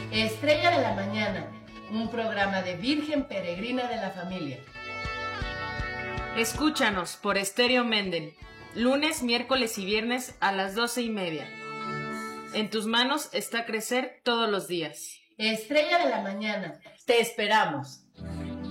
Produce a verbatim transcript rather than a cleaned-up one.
Estrella de la Mañana, un programa de Virgen Peregrina de la Familia. Escúchanos por Estéreo Menden, lunes, miércoles y viernes a las doce y media. En tus manos está crecer todos los días. Estrella de la Mañana, te esperamos.